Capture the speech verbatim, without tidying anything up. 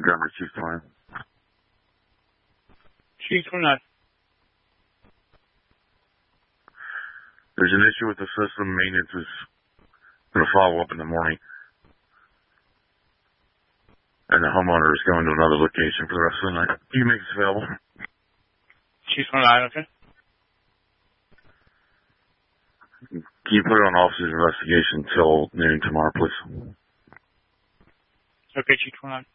Montgomery, Chief twenty-nine. Chief twenty-nine. There's an issue with the system. Maintenance is going to follow up in the morning. And the homeowner is going to another location for the rest of the night. Can you make this available? Chief twenty-nine, okay. Can you put it on officer's investigation until noon tomorrow, please? Okay, Chief twenty-nine.